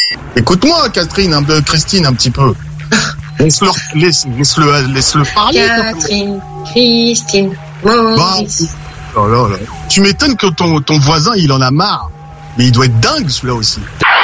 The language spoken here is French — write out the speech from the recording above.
Écoute-moi, Christine, un petit peu. Laisse-le parler. Catherine, Christine, Maurice. Oh là là. Tu m'étonnes que ton voisin, il en a marre. Mais il doit être dingue, celui-là aussi.